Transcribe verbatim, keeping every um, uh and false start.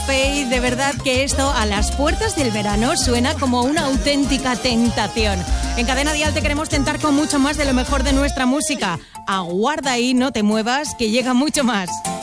Faith, de verdad que esto a las puertas del verano suena como una auténtica tentación. En Cadena Dial te queremos tentar con mucho más de lo mejor de nuestra música. Aguarda ahí, no te muevas, que llega mucho más.